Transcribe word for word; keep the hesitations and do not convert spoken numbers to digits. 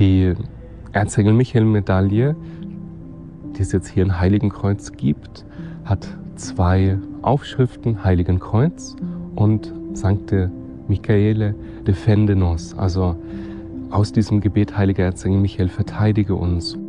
Die Erzengel-Michael-Medaille, die es jetzt hier in Heiligenkreuz gibt, hat zwei Aufschriften, Heiligenkreuz und Sancte Michaele defende nos, also aus diesem Gebet, heiliger Erzengel Michael, verteidige uns.